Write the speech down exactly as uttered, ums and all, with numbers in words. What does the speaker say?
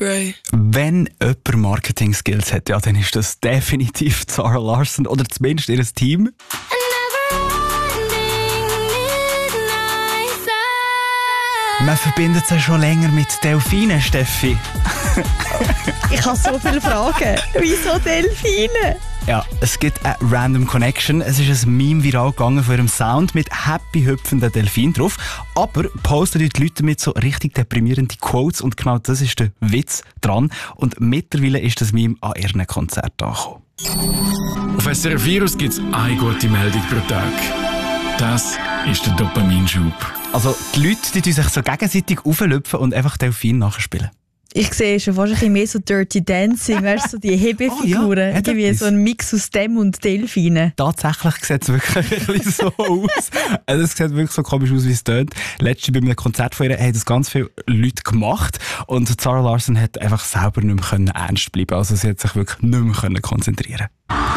grey. Wenn jemand Marketing-Skills hat, ja, dann ist das definitiv Zara Larsson oder zumindest ihr Team. Man verbindet sie schon länger mit Delfinen, Steffi. Ich habe so viele Fragen. Wieso Delfine? Ja, es gibt eine Random Connection. Es ist ein Meme viral gegangen von ihrem Sound mit happy hüpfenden Delfinen drauf. Aber posten die Leute damit so richtig deprimierende Quotes und genau das ist der Witz dran. Und mittlerweile ist das Meme an ihren Konzert angekommen. Auf S R F Virus gibt es eine gute Meldung pro Tag. Das ist der Dopaminschub. Also die Leute die tun sich so gegenseitig auflüpfen und einfach Delfine nachspielen. Ich sehe schon fast ein bisschen mehr so Dirty Dancing, weißt du, so die Hebefiguren. Oh ja, irgendwie so ein Mix aus dem und Delfinen. Tatsächlich sieht es wirklich ein bisschen so aus. Also es sieht wirklich so komisch aus, wie es tönt. Letztes bei einem Konzert von ihr haben das ganz viele Leute gemacht und Zara Larsson hat einfach selber nicht mehr ernst bleiben können. Also sie hat sich wirklich nicht mehr konzentrieren können.